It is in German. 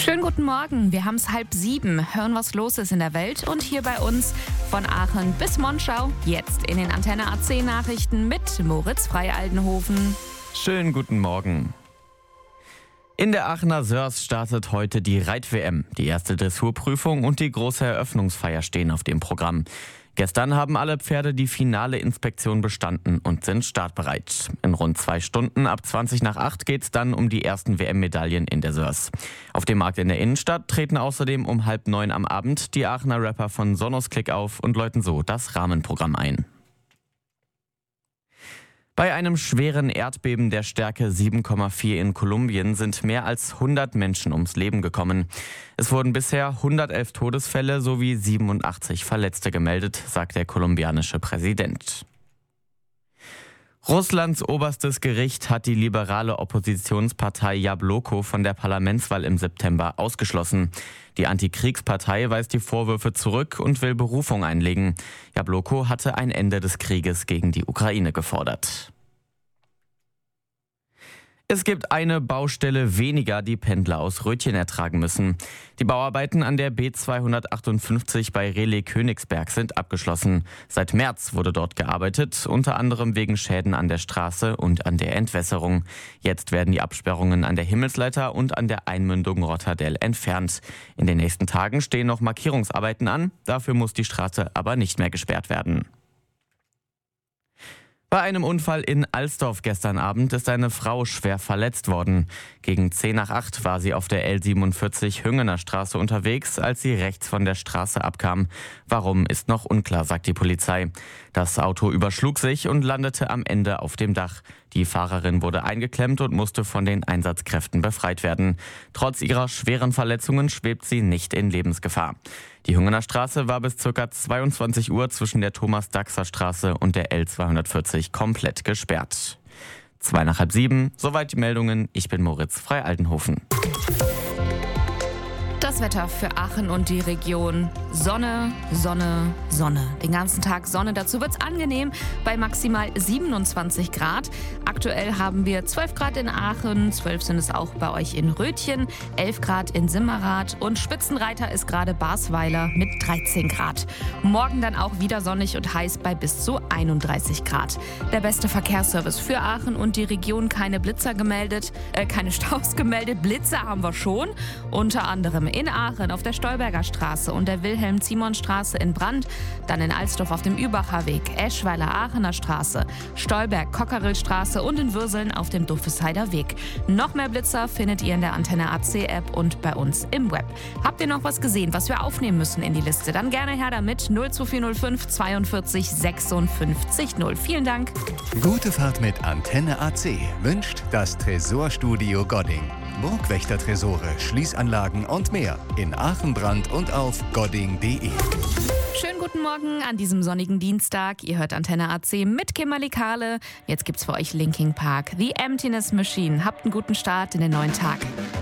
Schönen guten Morgen, wir haben es 6:30, hören, was los ist in der Welt und hier bei uns von Aachen bis Monschau. Jetzt in den Antenne AC Nachrichten mit Moritz Freialdenhofen. Schönen guten Morgen. In der Aachener Sörs startet heute die Reit-WM. Die erste Dressurprüfung und die große Eröffnungsfeier stehen auf dem Programm. Gestern haben alle Pferde die finale Inspektion bestanden und sind startbereit. In rund 2 Stunden ab 7:20 geht es dann um die ersten WM-Medaillen in der Sörs. Auf dem Markt in der Innenstadt treten außerdem um 8:30 am Abend die Aachener Rapper von Sonos Click auf und läuten so das Rahmenprogramm ein. Bei einem schweren Erdbeben der Stärke 7,4 in Kolumbien sind mehr als 100 Menschen ums Leben gekommen. Es wurden bisher 111 Todesfälle sowie 87 Verletzte gemeldet, sagt der kolumbianische Präsident. Russlands oberstes Gericht hat die liberale Oppositionspartei Jabloko von der Parlamentswahl im September ausgeschlossen. Die Antikriegspartei weist die Vorwürfe zurück und will Berufung einlegen. Jabloko hatte ein Ende des Krieges gegen die Ukraine gefordert. Es gibt eine Baustelle weniger, die Pendler aus Rötchen ertragen müssen. Die Bauarbeiten an der B258 bei Rehlen-Königsberg sind abgeschlossen. Seit März wurde dort gearbeitet, unter anderem wegen Schäden an der Straße und an der Entwässerung. Jetzt werden die Absperrungen an der Himmelsleiter und an der Einmündung Rotterdell entfernt. In den nächsten Tagen stehen noch Markierungsarbeiten an, dafür muss die Straße aber nicht mehr gesperrt werden. Bei einem Unfall in Alsdorf gestern Abend ist eine Frau schwer verletzt worden. Gegen 7:10 war sie auf der L47 Hüngener Straße unterwegs, als sie rechts von der Straße abkam. Warum, ist noch unklar, sagt die Polizei. Das Auto überschlug sich und landete am Ende auf dem Dach. Die Fahrerin wurde eingeklemmt und musste von den Einsatzkräften befreit werden. Trotz ihrer schweren Verletzungen schwebt sie nicht in Lebensgefahr. Die Hüngener Straße war bis ca. 22 Uhr zwischen der Thomas-Daxer-Straße und der L240 komplett gesperrt. 7:02, soweit die Meldungen. Ich bin Moritz Freialdenhofen. Das Wetter für Aachen und die Region. Sonne, Sonne, Sonne. Den ganzen Tag Sonne. Dazu wird's angenehm bei maximal 27 Grad. Aktuell haben wir 12 Grad in Aachen, 12 sind es auch bei euch in Rötchen, 11 Grad in Simmerath und Spitzenreiter ist gerade Basweiler mit 13 Grad. Morgen dann auch wieder sonnig und heiß bei bis zu 31 Grad. Der beste Verkehrsservice für Aachen und die Region. Keine Blitzer gemeldet, keine Staus gemeldet. Blitzer haben wir schon. Unter anderem in Aachen auf der Stolberger Straße und der Wilhelm-Ziemon-Straße in Brand, dann in Alsdorf auf dem Übacher Weg, Eschweiler-Aachener Straße, Stolberg-Kockerill-Straße und in Würseln auf dem Duffesheider Weg. Noch mehr Blitzer findet ihr in der Antenne AC-App und bei uns im Web. Habt ihr noch was gesehen, was wir aufnehmen müssen in die Liste? Dann gerne her damit. 02405 42 56 0. Vielen Dank. Gute Fahrt mit Antenne AC wünscht das Tresorstudio Godding. Burgwächter-Tresore, Schließanlagen und mehr in Aachen, Brand und auf godding.de. Schönen guten Morgen an diesem sonnigen Dienstag. Ihr hört Antenne AC mit Kimberly Kahle. Jetzt gibt's für euch Linkin Park, The Emptiness Machine. Habt einen guten Start in den neuen Tag.